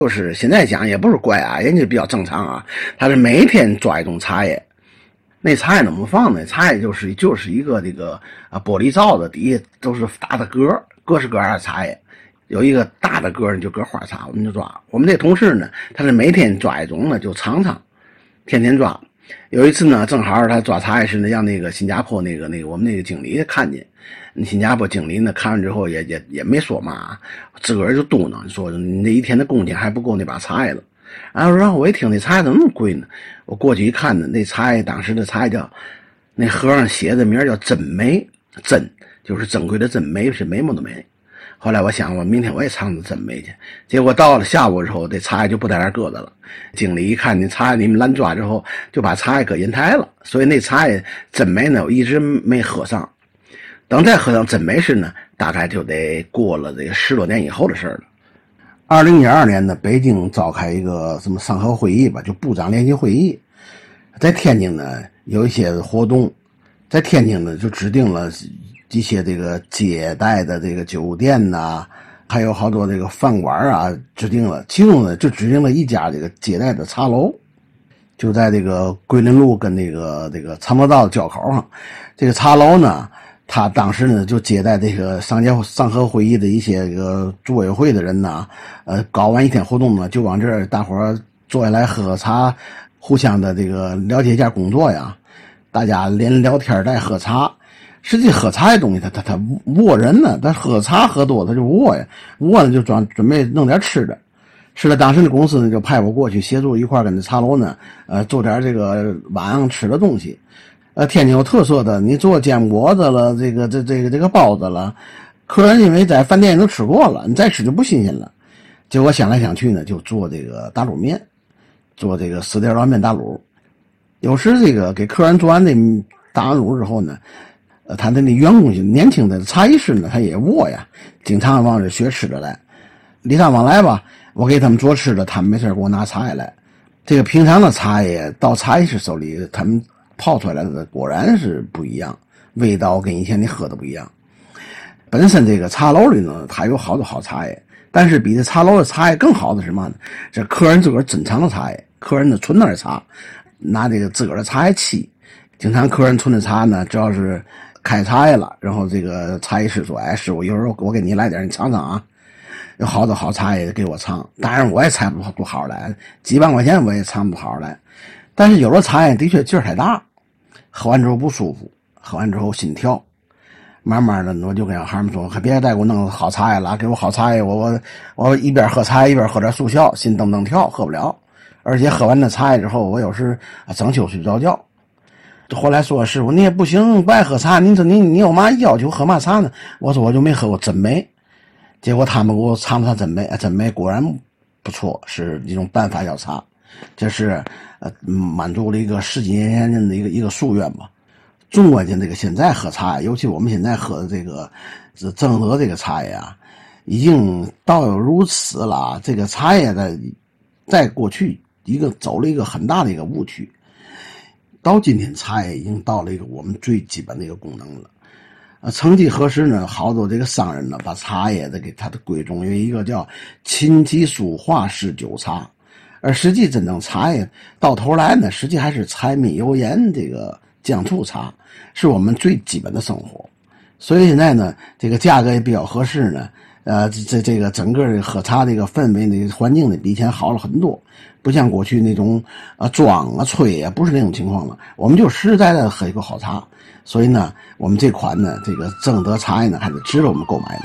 就是现在讲也不是怪啊，人家比较正常啊。他是每天抓一种茶叶，那茶叶怎么放呢？茶叶就是一个这个玻璃罩子，底下都是大的格，各式各样的茶叶。有一个大的格呢，就搁花茶，我们就抓。我们这同事呢，他是每天抓一种呢，就尝尝，天天抓。有一次呢，正好他抓茶叶时呢，让那个新加坡那个我们那个经理看见。新加坡经理呢看完之后也没说嘛，自个儿就嘟囔说你这一天的工钱还不够那把茶叶了。然后我一听那茶叶怎么那么贵呢？我过去一看呢，那茶叶当时的茶叶叫那盒上写的名叫真梅，真就是珍贵的真，梅是眉毛的眉。后来我想我明天我也尝尝真梅去，结果到了下午之后，这茶叶就不在那儿搁着了。经理一看那茶叶你们乱抓之后，就把茶叶搁烟台了，所以那茶叶真梅呢我一直没喝上。等再喝上真梅时呢，大概就得过了这个10多年以后的事了。2012年呢，北京召开一个什么上合会议吧，就部长联席会议，在天津呢有一些活动，在天津呢就指定了一些这个接待的这个酒店呐，还有好多这个饭馆啊，指定了，其中呢就指定了一家这个接待的茶楼，就在这个桂林路跟这个长乐道的交口上。这个茶楼呢，他当时呢就接待这个上合会议的一些这个组委会的人呐，搞完一天活动呢，就往这儿大伙儿坐下来喝喝茶，互相的这个了解一下工作呀，大家连聊天带喝茶。实际喝茶的东西他窝人呢，他喝茶喝多他就窝呀，窝呢就准备弄点吃的。是的，当时的公司呢就派我过去协助一块跟这茶楼呢做点这个晚上吃的东西。天津有特色的，你做煎果子了，这个包子了，客人因为在饭店都吃过了，你再吃就不新鲜了。结果想来想去呢，就做这个打卤面，做这个4碟老面打卤。有时这个给客人做完这打完卤之后呢，他的那员工年轻的茶艺师呢，他也窝呀，经常往这学吃的来，礼尚往来吧。我给他们做吃的，他们没事给我拿茶叶来。这个平常的茶叶到茶艺师手里，他们泡出来的果然是不一样，味道跟以前你喝的不一样。本身这个茶楼里呢，它有好多好茶叶，但是比这茶楼的茶叶更好的是什么呢？这客人自个儿珍藏的茶叶，客人的存那儿茶，拿这个自个儿的茶叶沏。经常客人存的茶呢，只要是开茶叶了，然后这个茶艺师说：“哎，师傅，一会儿我给你来点，你尝尝啊。”有好多好茶叶给我尝，当然我也采不出好来，几万块钱我也尝不好来。但是有的茶叶的确劲儿太大，喝完之后不舒服，喝完之后心跳。慢慢的我就跟小孩们说，可别再给我弄好茶叶了，给我好茶叶，我一边喝茶叶一边喝点速效，心噔噔跳，喝不了。而且喝完那茶叶之后，我有时整宿睡不着觉。后来说师傅你也不行，不爱喝茶，你说你有嘛要求喝嘛茶呢？我说我就没喝过真梅。结果他们给我尝了真梅，真梅果然不错，是一种半发酵茶，这是满足了一个10几年前的一个夙愿吧。中国人这个现在喝茶，尤其我们现在喝的这个正德这个茶叶啊，已经到有如此了。这个茶叶在过去走了一个很大的一个误区，到今天茶叶已经到了一个我们最基本的一个功能了。曾几何时呢，好多这个商人呢，把茶叶给它的归种为一个叫琴棋书画诗酒茶，而实际真正茶叶到头来呢，实际还是柴米油盐这个酱醋茶，是我们最基本的生活。所以现在呢，这个价格也比较合适呢，这个整个喝茶这个氛围的环境呢，比以前好了很多，不像过去那种装啊吹啊，不是那种情况了。我们就实实在在的喝一个好茶。所以呢，我们这款呢，这个正德茶叶呢，还是值得我们购买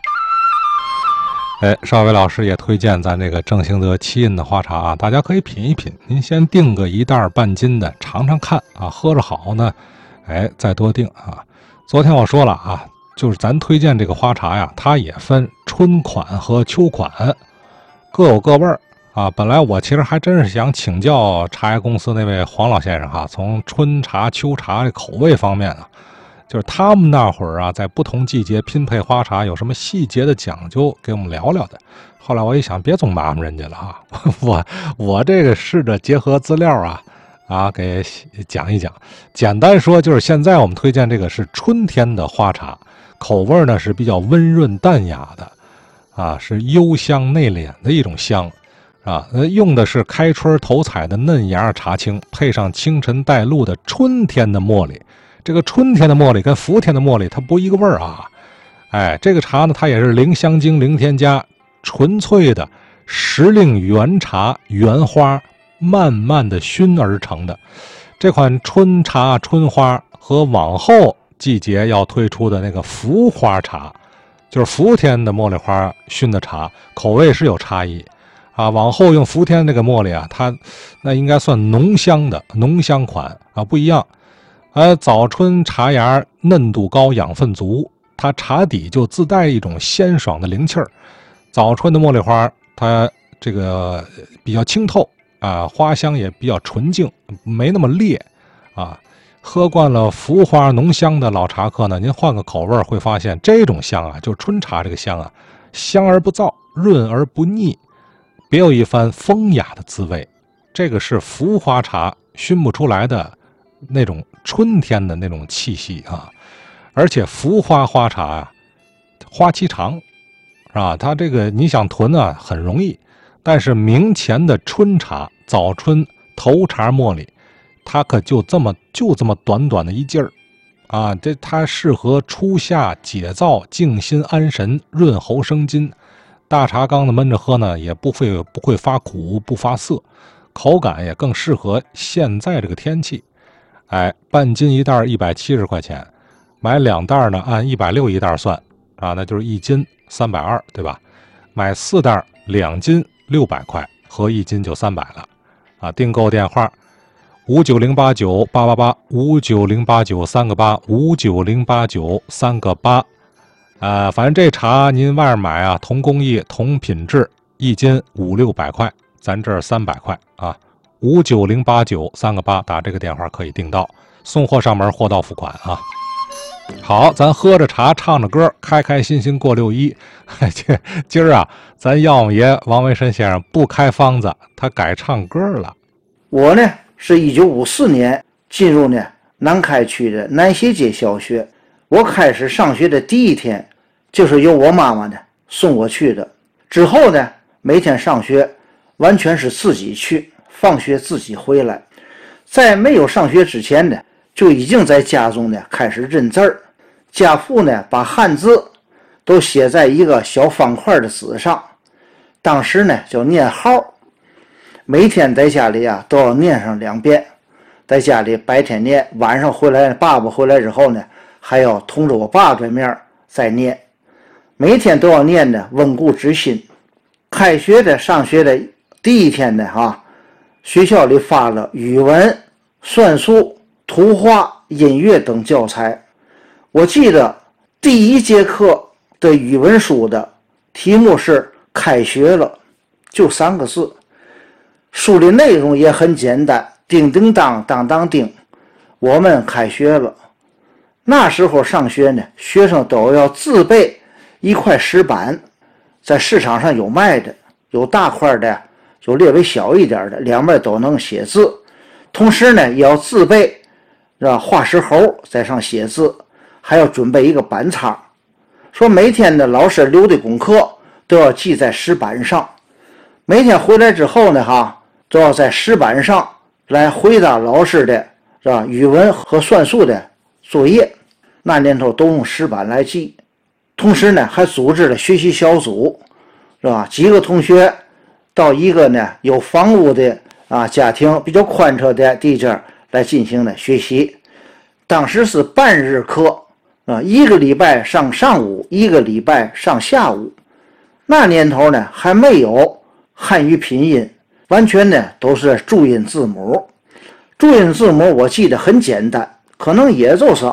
的。 邵伟老师也推荐咱这个正兴德7印的花茶啊，大家可以品一品。您先订个1袋半斤的尝尝看啊，喝着好呢，再多订啊。昨天我说了啊，就是咱推荐这个花茶呀，它也分春款和秋款，各有各味儿。本来我其实还真是想请教茶叶公司那位黄老先生哈，从春茶、秋茶的口味方面啊，就是他们那会儿啊，在不同季节拼配花茶有什么细节的讲究，给我们聊聊的。后来我一想，别总麻烦人家了哈，我这个试着结合资料给讲一讲。简单说，就是现在我们推荐这个是春天的花茶，口味呢是比较温润淡雅的，是幽香内敛的一种香。 用的是开春头采的嫩芽茶青，配上清晨带露的春天的茉莉。这个春天的茉莉跟伏天的茉莉它不一个味儿啊。这个茶呢，它也是零香精、零添加，纯粹的时令原茶原花慢慢的熏而成的。这款春茶春花和往后季节要推出的那个伏花茶，就是伏天的茉莉花熏的茶，口味是有差异啊。往后用伏天那个茉莉啊，它那应该算浓香的浓香款啊，不一样。早春茶芽嫩度高，养分足，它茶底就自带一种鲜爽的灵气儿。早春的茉莉花，它这个比较清透啊，花香也比较纯净，没那么烈啊。喝惯了浮花浓香的老茶客呢，您换个口味会发现这种香啊，就是春茶这个香啊，香而不燥，润而不腻，别有一番风雅的滋味。这个是浮花茶熏不出来的那种春天的那种气息啊。而且浮花花茶啊，花期长，是吧？它这个你想囤啊很容易，但是明前的春茶、早春头茬茉莉，它可就这么短短的一劲儿啊！它适合初夏解燥、静心安神、润喉生津。大茶缸的闷着喝呢，也不会发苦、不发涩，口感也更适合现在这个天气。半斤一袋170块钱，买2袋呢按160一袋算啊，那就是1斤320，对吧？买4袋2斤600块，合1斤就300了啊！订购电话5908988，5908939个8，5908939个8。反正这茶您外面买啊，同工艺同品质，1斤500-600块，咱这儿300块啊。5908939个8，打这个电话可以订到，送货上门，货到付款啊。好，咱喝着茶，唱着歌，开开心心过6·1。今儿啊，咱药王爷王维申先生不开方子，他改唱歌了。 我呢是1954年进入呢南开区的南斜街小学。我开始上学的第一天，就是由我妈妈呢送我去的。之后呢，每天上学完全是自己去，放学自己回来。在没有上学之前呢，就已经在家中呢开始认字儿。家父呢把汉字都写在一个小方块的纸上，当时呢叫念号。每天在家里啊都要念上2遍，在家里白天念，晚上回来，爸爸回来之后呢，还要同着我爸对面再念，每天都要念的稳固之心。开学的上学的第一天呢学校里发了语文、算术、图画、音乐等教材。我记得第一节课的语文书的题目是开学了，就3个字。书的内容也很简单，叮叮当当当叮，我们开学了。那时候上学呢，学生都要自备一块石板，在市场上有卖的，有大块的，有略微小一点的，两边都能写字。同时呢，也要自备画石猴在上写字，还要准备一个板擦。说每天的老师留的功课都要记在石板上，每天回来之后呢都要在石板上来回答老师的语文和算术的作业。那年头都用石板来记。同时呢，还组织了学习小组，是吧？几个同学到一个呢有房屋的家庭比较宽敞的地界来进行的学习。当时是半日课一个礼拜上上午，一个礼拜上下午。那年头呢还没有汉语拼音，完全呢都是注音字母。注音字母我记得很简单，可能也就是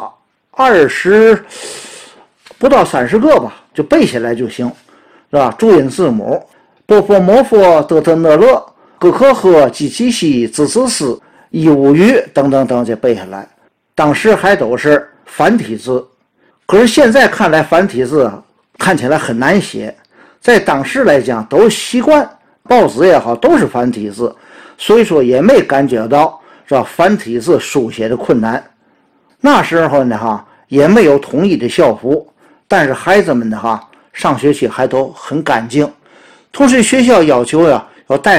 不到30个吧，就背下来就行，是吧？注音字母波波摩佛德特讷勒格科赫基奇西兹兹斯伊乌语等等等，就背下来。当时还都是繁体字，可是现在看来繁体字看起来很难写，在当时来讲都习惯，报纸也好都是繁体字，所以说也没感觉到繁体字书写的困难。那时候呢也没有统一的校服，但是孩子们呢上学期还都很干净。同时学校要求要带